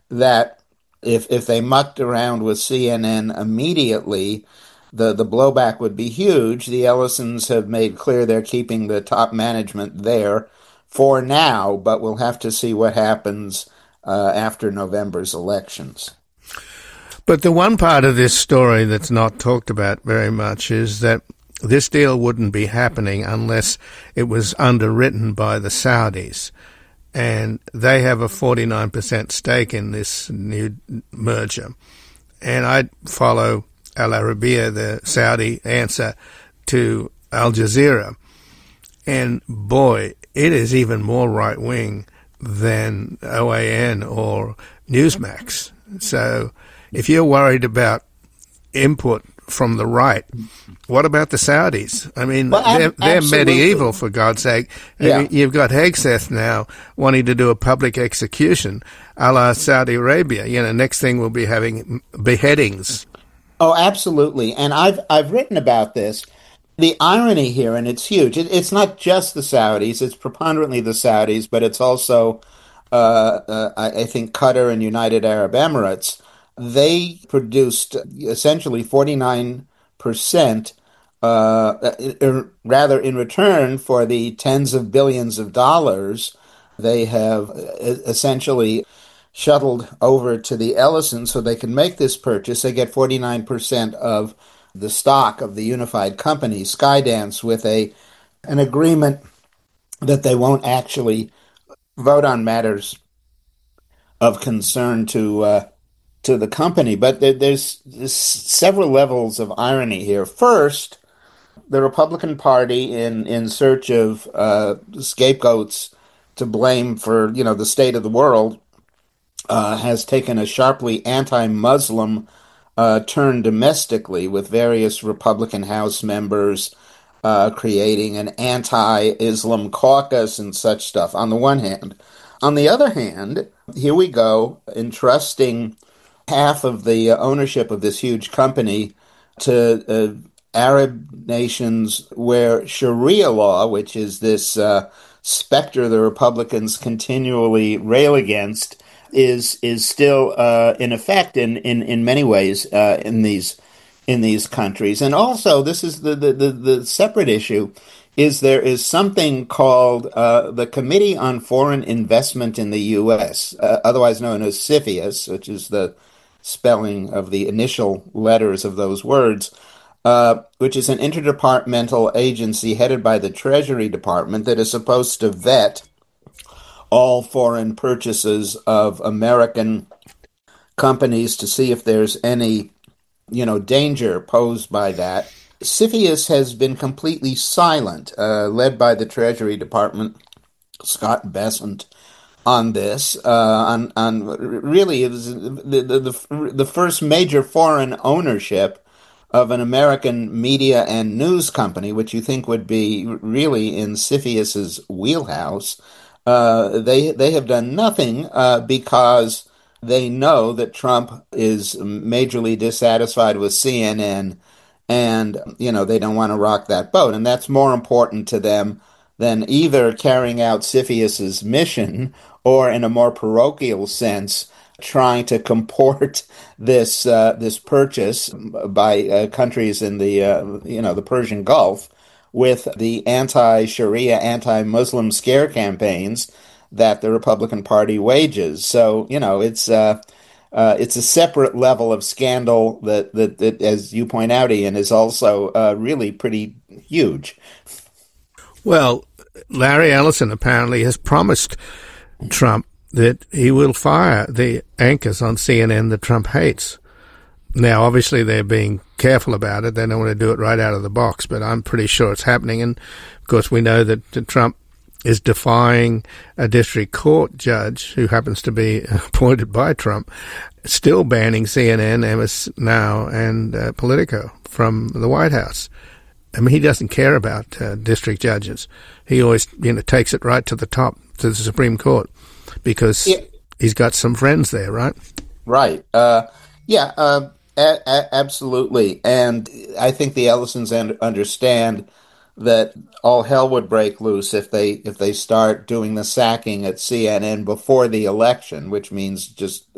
that if they mucked around with CNN immediately, the blowback would be huge. The Ellisons have made clear they're keeping the top management there for now, but we'll have to see what happens after November's elections. But the one part of this story that's not talked about very much is that this deal wouldn't be happening unless it was underwritten by the Saudis. And they have a 49% stake in this new merger. And I follow Al Arabiya, the Saudi answer to Al Jazeera. And boy, it is even more right-wing than OAN or Newsmax. So if you're worried about input from the right, what about the Saudis? I mean, they're medieval, for God's sake. Yeah. You've got Hegseth now wanting to do a public execution a la Saudi Arabia. Next thing we'll be having beheadings. Oh, absolutely. And I've written about this. The irony here, and it's huge, it's not just the Saudis, it's preponderantly the Saudis, but it's also, I think, Qatar and United Arab Emirates. They produced essentially 49%, rather in return for the tens of billions of dollars they have essentially shuttled over to the Ellison so they can make this purchase. They get 49% of the stock of the unified company, Skydance, with an agreement that they won't actually vote on matters of concern to the company. But there's several levels of irony here. First, the Republican Party, in search of scapegoats to blame for the state of the world, has taken a sharply anti-Muslim turn domestically, with various Republican House members creating an anti-Islam caucus and such stuff, on the one hand. On the other hand, here we go, entrusting half of the ownership of this huge company to Arab nations where Sharia law, which is this specter the Republicans continually rail against, is still in effect in many ways in these countries. And also, this is the separate issue, is there is something called the Committee on Foreign Investment in the U.S., otherwise known as CFIUS, which is the spelling of the initial letters of those words, which is an interdepartmental agency headed by the Treasury Department that is supposed to vet all foreign purchases of American companies to see if there's any, danger posed by that. CFIUS has been completely silent, led by the Treasury Department, Scott Bessent, on this. On really, it was the first major foreign ownership of an American media and news company, which you think would be really in CFIUS's wheelhouse. They have done nothing because they know that Trump is majorly dissatisfied with CNN, and they don't want to rock that boat, and that's more important to them than either carrying out CFIUS's mission or, in a more parochial sense, trying to comport this purchase by countries in the Persian Gulf with the anti-Sharia, anti-Muslim scare campaigns that the Republican Party wages. So, it's a separate level of scandal that, as you point out, Ian, is also really pretty huge. Well, Larry Ellison apparently has promised Trump that he will fire the anchors on CNN that Trump hates. Now, obviously, they're being careful about it. They don't want to do it right out of the box, but I'm pretty sure it's happening. And, of course, we know that Trump is defying a district court judge who happens to be appointed by Trump, still banning CNN, MS Now, and Politico from the White House. I mean, he doesn't care about district judges. He always, takes it right to the top, to the Supreme Court, because he's got some friends there, right? Right. Absolutely. And I think the Ellisons understand that all hell would break loose if they start doing the sacking at CNN before the election, which means just